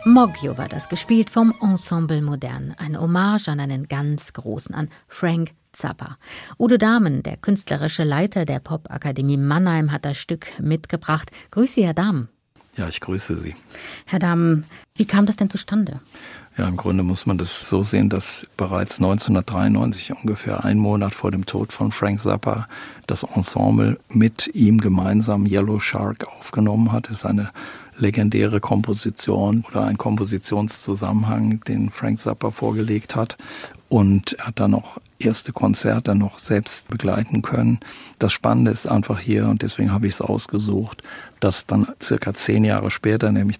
Moggio war das, gespielt vom Ensemble Modern. Eine Hommage an einen ganz Großen, an Frank Zappa. Udo Dahmen, der künstlerische Leiter der Popakademie Mannheim, hat das Stück mitgebracht. Grüße Sie, Herr Dahmen. Ja, ich grüße Sie. Herr Dahmen, wie kam das denn zustande? Ja, im Grunde muss man das so sehen, dass bereits 1993, ungefähr einen Monat vor dem Tod von Frank Zappa, das Ensemble mit ihm gemeinsam Yellow Shark aufgenommen hat. Das ist eine legendäre Komposition oder ein Kompositionszusammenhang, den Frank Zappa vorgelegt hat. Und er hat dann auch erste Konzerte noch selbst begleiten können. Das Spannende ist einfach hier, und deswegen habe ich es ausgesucht, dass dann circa 10 Jahre später, nämlich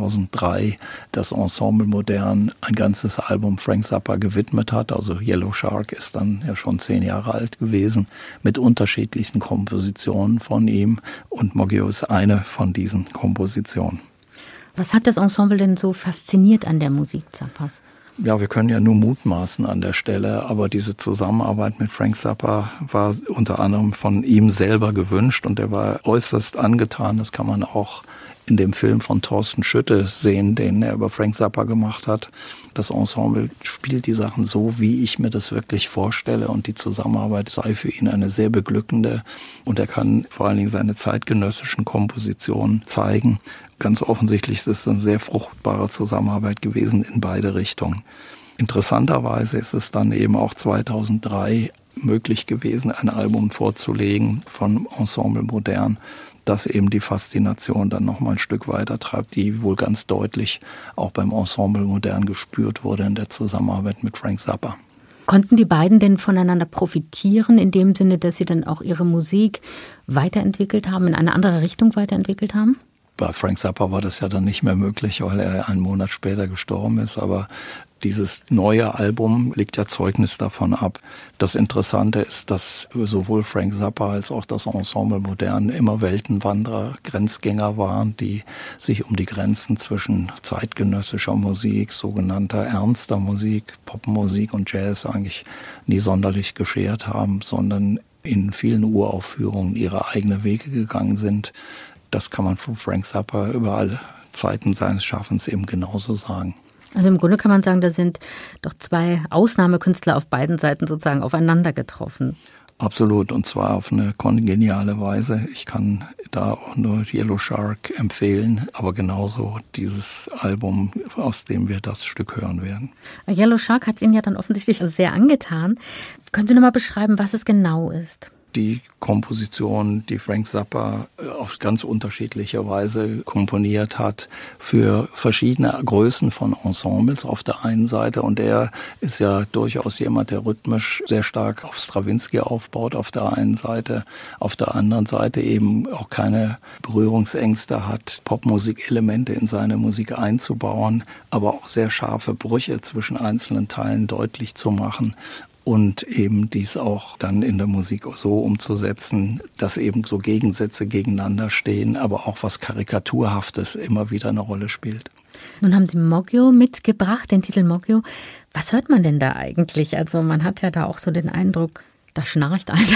2003, das Ensemble Modern ein ganzes Album Frank Zappa gewidmet hat. Also Yellow Shark ist dann ja schon 10 Jahre alt gewesen, mit unterschiedlichsten Kompositionen von ihm. Und Moggio ist eine von diesen Kompositionen. Was hat das Ensemble denn so fasziniert an der Musik Zappas? Ja, wir können ja nur mutmaßen an der Stelle, aber diese Zusammenarbeit mit Frank Zappa war unter anderem von ihm selber gewünscht und er war äußerst angetan. Das kann man auch in dem Film von Thorsten Schütte sehen, den er über Frank Zappa gemacht hat. Das Ensemble spielt die Sachen so, wie ich mir das wirklich vorstelle, und die Zusammenarbeit sei für ihn eine sehr beglückende, und er kann vor allen Dingen seine zeitgenössischen Kompositionen zeigen. Ganz offensichtlich ist es eine sehr fruchtbare Zusammenarbeit gewesen in beide Richtungen. Interessanterweise ist es dann eben auch 2003 möglich gewesen, ein Album vorzulegen von Ensemble Modern, das eben die Faszination dann noch mal ein Stück weiter treibt, die wohl ganz deutlich auch beim Ensemble Modern gespürt wurde in der Zusammenarbeit mit Frank Zappa. Konnten die beiden denn voneinander profitieren, in dem Sinne, dass sie dann auch ihre Musik weiterentwickelt haben, in eine andere Richtung weiterentwickelt haben? Bei Frank Zappa war das ja dann nicht mehr möglich, weil er einen Monat später gestorben ist. Aber dieses neue Album legt ja Zeugnis davon ab. Das Interessante ist, dass sowohl Frank Zappa als auch das Ensemble Modern immer Weltenwanderer, Grenzgänger waren, die sich um die Grenzen zwischen zeitgenössischer Musik, sogenannter ernster Musik, Popmusik und Jazz eigentlich nie sonderlich geschert haben, sondern in vielen Uraufführungen ihre eigenen Wege gegangen sind. Das kann man von Frank Zappa über alle Zeiten seines Schaffens eben genauso sagen. Also im Grunde kann man sagen, da sind doch 2 Ausnahmekünstler auf beiden Seiten sozusagen aufeinander getroffen. Absolut, und zwar auf eine kongeniale Weise. Ich kann da auch nur Yellow Shark empfehlen, aber genauso dieses Album, aus dem wir das Stück hören werden. Yellow Shark hat es Ihnen ja dann offensichtlich sehr angetan. Können Sie noch mal beschreiben, was es genau ist? Die Komposition, die Frank Zappa auf ganz unterschiedliche Weise komponiert hat, für verschiedene Größen von Ensembles auf der einen Seite. Und er ist ja durchaus jemand, der rhythmisch sehr stark auf Stravinsky aufbaut auf der einen Seite. Auf der anderen Seite eben auch keine Berührungsängste hat, Popmusikelemente in seine Musik einzubauen, aber auch sehr scharfe Brüche zwischen einzelnen Teilen deutlich zu machen. Und eben dies auch dann in der Musik so umzusetzen, dass eben so Gegensätze gegeneinander stehen, aber auch was Karikaturhaftes immer wieder eine Rolle spielt. Nun haben Sie Moggio mitgebracht, den Titel Moggio. Was hört man denn da eigentlich? Also man hat ja da auch so den Eindruck, da schnarcht einer